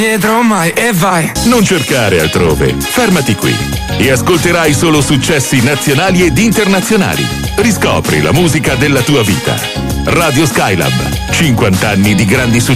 dietro mai e vai. Non cercare altrove, fermati qui e ascolterai solo successi nazionali ed internazionali. Riscopri la musica della tua vita. Radio Skylab, 50 anni di grandi successi.